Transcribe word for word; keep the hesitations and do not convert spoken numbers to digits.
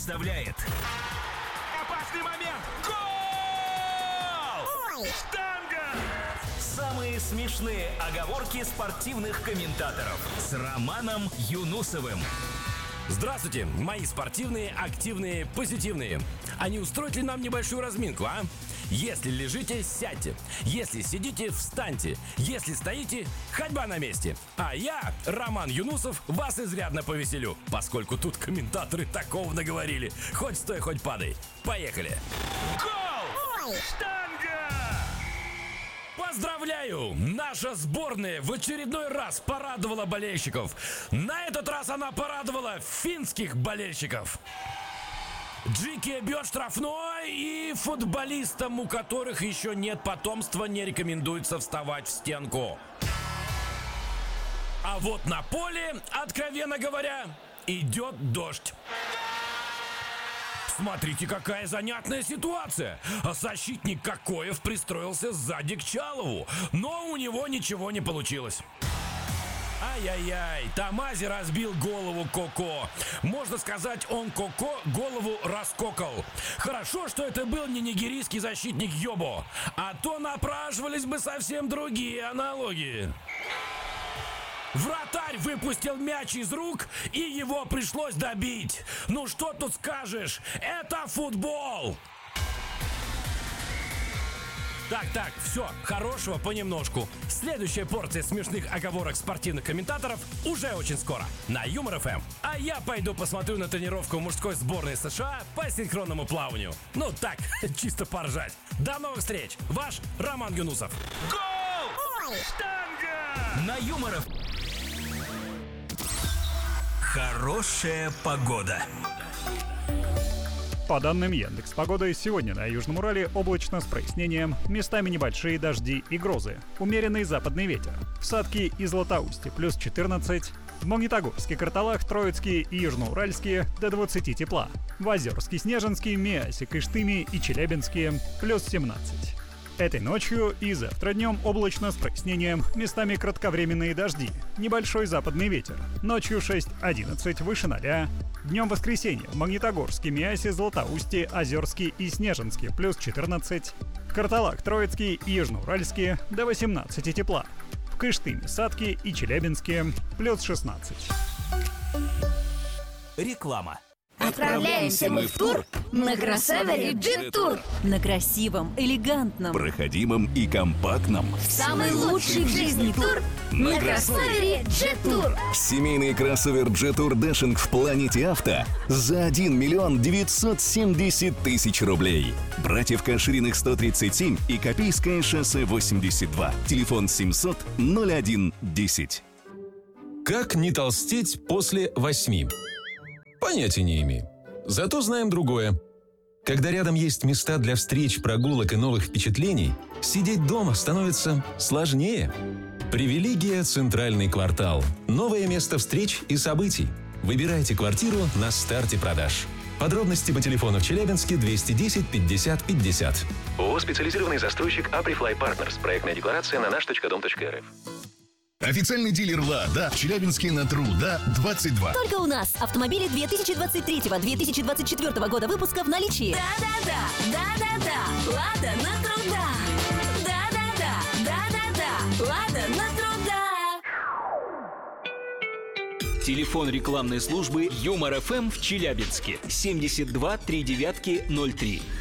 Вставляет. Опасный момент. Гол! Ой. Штанга! Самые смешные оговорки спортивных комментаторов с Романом Юнусовым. Здравствуйте, мои спортивные, активные, позитивные. А не устроить ли нам небольшую разминку, а? Если лежите, сядьте. Если сидите, встаньте. Если стоите, ходьба на месте. А я, Роман Юнусов, вас изрядно повеселю, поскольку тут комментаторы такого наговорили. Хоть стой, хоть падай. Поехали. Гол! Ой. Штанга! Поздравляю! Наша сборная в очередной раз порадовала болельщиков. На этот раз она порадовала финских болельщиков. Джики бьет штрафной, и футболистам, у которых еще нет потомства, не рекомендуется вставать в стенку. А вот на поле, откровенно говоря, идет дождь. Смотрите, какая занятная ситуация. Защитник Кокоев пристроился сзади к Чалову, но у него ничего не получилось. Ай-яй-яй, Тамази разбил голову Коко. Можно сказать, он Коко голову раскокал. Хорошо, что это был не нигерийский защитник Йобо, а то напрашивались бы совсем другие аналогии. Вратарь выпустил мяч из рук, и его пришлось добить. Ну что тут скажешь? Это футбол! Так, так, все, хорошего понемножку. Следующая порция смешных оговорок спортивных комментаторов уже очень скоро на Юмор эф эм. А я пойду посмотрю на тренировку мужской сборной США по синхронному плаванию. Ну так, чисто поржать. До новых встреч. Ваш Роман Юнусов. Гол! Ой. Штанга! На Юмор эф эм. Хорошая погода. По данным Яндекс.Погоды, сегодня на Южном Урале облачно с прояснением, местами небольшие дожди и грозы, умеренный западный ветер. В Сатке и Златоусте плюс четырнадцать, в Магнитогорске, Карталах, Троицке и Южноуральске до двадцати тепла, в Озерске, Снежинске, Миасе, Кыштыме и Челябинске плюс семнадцать. Этой ночью и завтра днем облачно с прояснением, местами кратковременные дожди, небольшой западный ветер, ночью шесть-одиннадцать выше ноля. Днем воскресенья в Магнитогорске, Миасе, Златоусте, Озерске и Снежинске плюс четырнадцать, в Карталах, Троицке и Южноуральске до восемнадцати тепла, в Кыштыме, Сатке и Челябинске плюс шестнадцать. Реклама. Отправляемся мы в тур на кроссовере Джет-Тур. На красивом, элегантном, проходимом и компактном. Самый лучший в жизни тур на кроссовере Джет-Тур. Семейный кроссовер Джет-Тур Дашинг в Планете Авто за один миллион девятьсот семьдесят тысяч рублей. Братьев Кашириных сто тридцать семь и Копейское шоссе восемьдесят два. Телефон семьсот ноль один десять. Как не толстеть после восьми? Понятия не имею. Зато знаем другое. Когда рядом есть места для встреч, прогулок и новых впечатлений, сидеть дома становится сложнее. Привилегия «Центральный квартал». Новое место встреч и событий. Выбирайте квартиру на старте продаж. Подробности по телефону в Челябинске двести десять пятьдесят пятьдесят. ООО «Специализированный застройщик Априфлай Партнерс». Проектная декларация на наш точка дом точка эр эф. Официальный дилер «Лада» в Челябинске на Труда двадцать два. Только у нас автомобили две тысячи двадцать третьего - две тысячи двадцать четвёртого года выпуска в наличии. Да-да-да, да-да-да, Лада на Труда. Да-да-да, да-да-да, Лада на Труда. Телефон рекламной службы Юмор эф эм в Челябинске семьдесят два три девятки ноль три.